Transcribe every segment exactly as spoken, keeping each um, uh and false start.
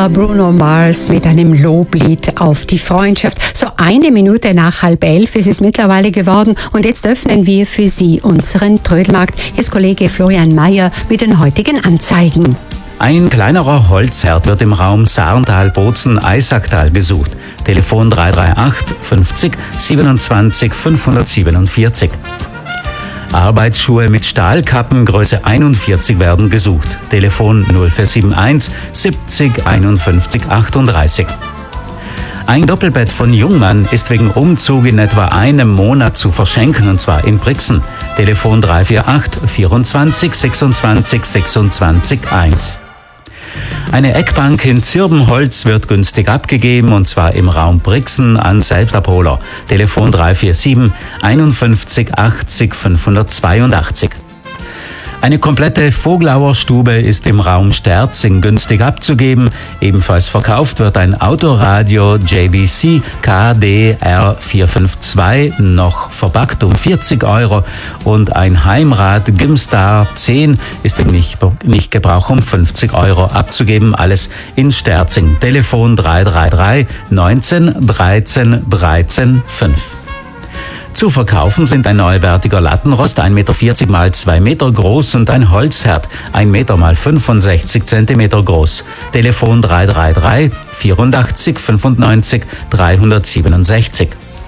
war Bruno Mars mit einem Loblied auf die Freundschaft. So eine Minute nach halb elf ist es mittlerweile geworden und jetzt öffnen wir für Sie unseren Trödelmarkt. Hier ist Kollege Florian Mayer mit den heutigen Anzeigen. Ein kleinerer Holzherd wird im Raum Sarntal-Bozen-Eisacktal gesucht. Telefon drei drei acht fünfzig siebenundzwanzig fünfhundertsiebenundvierzig. Arbeitsschuhe mit Stahlkappen Größe einundvierzig werden gesucht. Telefon null vier sieben eins siebzig einundfünfzig achtunddreißig. Ein Doppelbett von Jungmann ist wegen Umzug in etwa einem Monat zu verschenken, und zwar in Brixen. Telefon drei vier acht vierundzwanzig sechsundzwanzig sechsundzwanzig eins. Eine Eckbank in Zirbenholz wird günstig abgegeben, und zwar im Raum Brixen an Selbstabholer. Telefon drei vier sieben einundfünfzig achtzig fünfhundertzweiundachtzig. Eine komplette Vogelauerstube ist im Raum Sterzing günstig abzugeben. Ebenfalls verkauft wird ein Autoradio J V C K D R vier fünf zwei, noch verpackt um vierzig Euro. Und ein Heimrad Gymstar zehn ist im Nichtgebrauch um fünfzig Euro abzugeben. Alles in Sterzing. Telefon drei drei drei neunzehn dreizehn dreizehn fünf. Zu verkaufen sind ein neuwertiger Lattenrost, ein Meter vierzig mal zwei Meter groß, und ein Holzherd, ein Meter mal fünfundsechzig Zentimeter groß. Telefon drei drei drei vierundachtzig fünfundneunzig dreihundertsiebenundsechzig.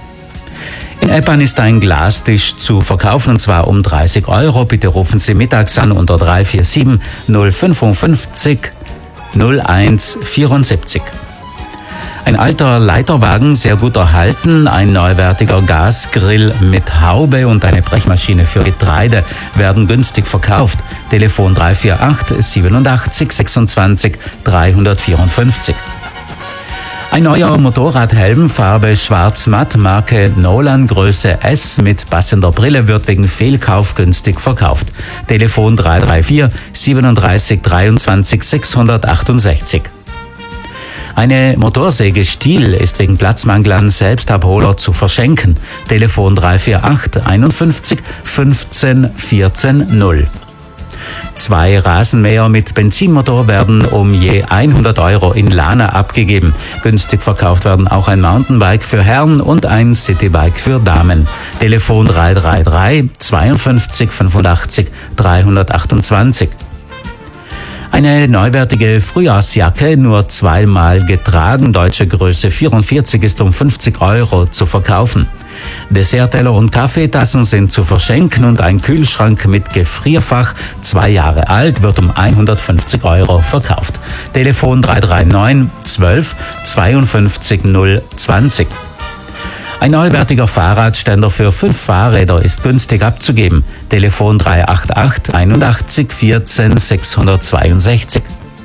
In Eppan ist ein Glastisch zu verkaufen, und zwar um dreißig Euro. Bitte rufen Sie mittags an unter drei vier sieben null fünfundfünfzig null eins vierundsiebzig. Ein alter Leiterwagen, sehr gut erhalten, ein neuwertiger Gasgrill mit Haube und eine Brechmaschine für Getreide werden günstig verkauft. Telefon drei vier acht siebenundachtzig sechsundzwanzig dreihundertvierundfünfzig. Ein neuer Motorradhelm, Farbe schwarz-matt, Marke Nolan, Größe S mit passender Brille wird wegen Fehlkauf günstig verkauft. Telefon drei drei vier siebenunddreißig dreiundzwanzig sechshundertachtundsechzig. Eine Motorsäge Stihl ist wegen Platzmangel an Selbstabholer zu verschenken. Telefon drei vier acht einundfünfzig fünfzehn vierzehn null. Zwei Rasenmäher mit Benzinmotor werden um je hundert Euro in Lana abgegeben. Günstig verkauft werden auch ein Mountainbike für Herren und ein Citybike für Damen. Telefon drei drei drei zweiundfünfzig fünfundachtzig dreihundertachtundzwanzig. Eine neuwertige Frühjahrsjacke, nur zweimal getragen, deutsche Größe vierundvierzig, ist um fünfzig Euro zu verkaufen. Dessertteller und Kaffeetassen sind zu verschenken, und ein Kühlschrank mit Gefrierfach, zwei Jahre alt, wird um hundertfünfzig Euro verkauft. Telefon drei drei neun zwölf zweiundfünfzig null zwanzig. Ein neuwertiger Fahrradständer für fünf Fahrräder ist günstig abzugeben. Telefon drei acht acht einundachtzig vierzehn sechshundertzweiundsechzig.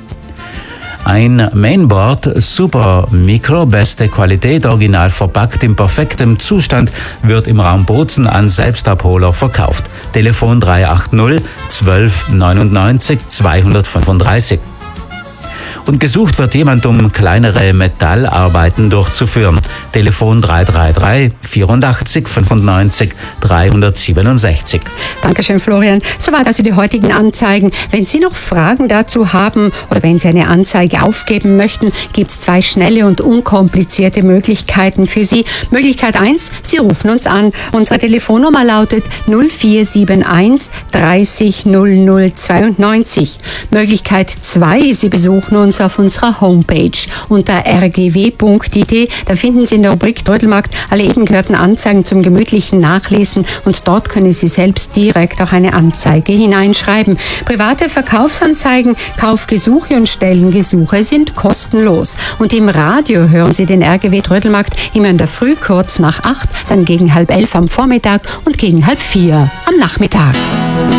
Ein Mainboard Super Micro, beste Qualität, original verpackt in perfektem Zustand, wird im Raum Bozen an Selbstabholer verkauft. Telefon drei acht null zwölf neunundneunzig zweihundertfünfunddreißig. Und gesucht wird jemand, um kleinere Metallarbeiten durchzuführen. Telefon drei drei drei vierundachtzig fünfundneunzig dreihundertsiebenundsechzig. Dankeschön, Florian. Soweit also die heutigen Anzeigen. Wenn Sie noch Fragen dazu haben oder wenn Sie eine Anzeige aufgeben möchten, gibt es zwei schnelle und unkomplizierte Möglichkeiten für Sie. Möglichkeit eins, Sie rufen uns an. Unsere Telefonnummer lautet null vier sieben eins dreißig null null zweiundneunzig. Möglichkeit zwei, Sie besuchen uns auf unserer Homepage unter r g w punkt i t. Da finden Sie in der Rubrik Trödelmarkt alle eben gehörten Anzeigen zum gemütlichen Nachlesen, und dort können Sie selbst direkt auch eine Anzeige hineinschreiben. Private Verkaufsanzeigen, Kaufgesuche und Stellengesuche sind kostenlos. Und im Radio hören Sie den R G W Trödelmarkt immer in der Früh kurz nach acht, dann gegen halb elf am Vormittag und gegen halb vier am Nachmittag.